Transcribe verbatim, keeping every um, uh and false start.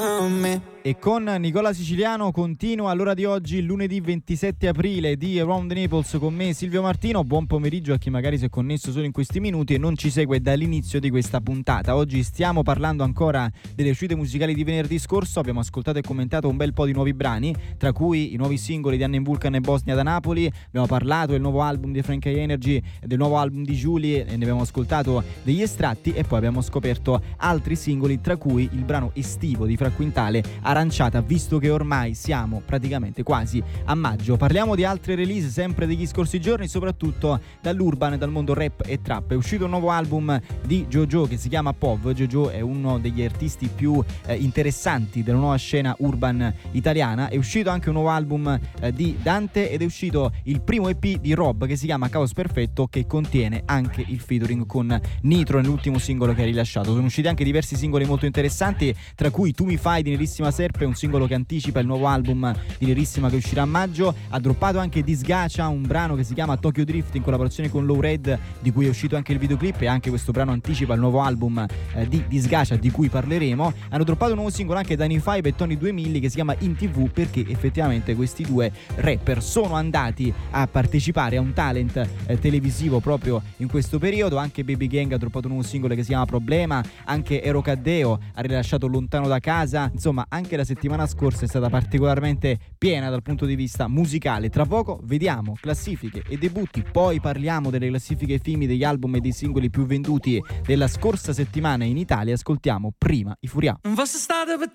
a me. E con Nicola Siciliano continua all'ora di oggi, lunedì ventisette aprile, di Around the Naples con me Silvio Martino. Buon pomeriggio a chi magari si è connesso solo in questi minuti e non ci segue dall'inizio di questa puntata. Oggi stiamo parlando ancora delle uscite musicali di venerdì scorso. Abbiamo ascoltato e commentato un bel po' di nuovi brani, tra cui i nuovi singoli di Anne Vulcan e Bosnia da Napoli. Abbiamo parlato del nuovo album di Frankie Energy e del nuovo album di Julie e ne abbiamo ascoltato degli estratti, e poi abbiamo scoperto altri singoli, tra cui il brano estivo di Fra Quintale, Aranciata, visto che ormai siamo praticamente quasi a maggio. Parliamo di altre release sempre degli scorsi giorni, soprattutto dall'urban e dal mondo rap e trap. È uscito un nuovo album di JoJo che si chiama P O V. JoJo è uno degli artisti più eh, interessanti della nuova scena urban italiana. È uscito anche un nuovo album eh, di Dante ed è uscito il primo E P di Rob che si chiama Caos Perfetto, che contiene anche il featuring con Nitro nell'ultimo singolo che ha rilasciato. Sono usciti anche diversi singoli molto interessanti, tra cui Tu mi fai di Nerissima Serpe, un singolo che anticipa il nuovo album di Nerissima che uscirà a maggio. Ha droppato anche Disgacia, un brano che si chiama Tokyo Drift in collaborazione con Low Red, di cui è uscito anche il videoclip, e anche questo brano anticipa il nuovo album eh, di Disgacia, di cui parleremo. Hanno droppato un nuovo singolo anche Danny Five e Tony due Milli che si chiama In tivù, perché effettivamente questi due rapper sono andati a partecipare a un talent eh, televisivo proprio in questo periodo. Anche Baby Gang ha droppato un nuovo singolo che si chiama Problema, anche Ero Caddeo ha rilasciato Lontano da casa. Insomma, anche la settimana scorsa è stata particolarmente piena dal punto di vista musicale. Tra poco vediamo classifiche e debutti, poi parliamo delle classifiche F I M I, degli album e dei singoli più venduti della scorsa settimana in Italia. Ascoltiamo prima i Furià. Non fosse stato per